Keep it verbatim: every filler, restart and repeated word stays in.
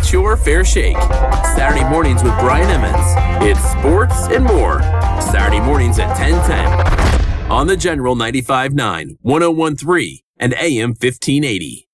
get your fair shake. Saturday mornings with Brian Emmons. It's sports and more. Saturday mornings at ten ten on the General ninety-five point nine, one oh one point three, and A M fifteen eighty.